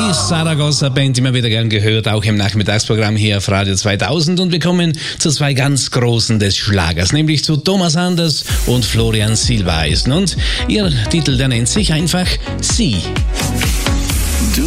Die Saragossa Band, immer wieder gern gehört, auch im Nachmittagsprogramm hier auf Radio 2000. Und wir kommen zu zwei ganz Großen des Schlagers, nämlich zu Thomas Anders und Florian Silbereisen. Und ihr Titel, der nennt sich einfach Sie.